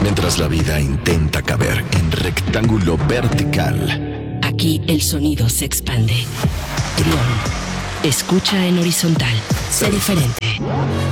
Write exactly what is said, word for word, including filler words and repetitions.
Mientras la vida intenta caber en rectángulo vertical, aquí el sonido se expande. Trión. Escucha en horizontal. Sé diferente.